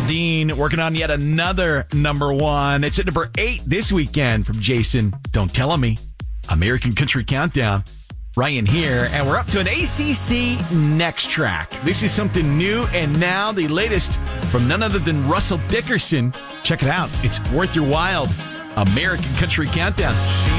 Dean working on yet another number one. It's at number 8 this weekend from Jason. Don't Tell Me. American Country Countdown. Ryan here, and we're up to an ACC Next Track. This is something new, and now the latest from none other than Russell Dickerson. Check it out. It's worth your while. American Country Countdown.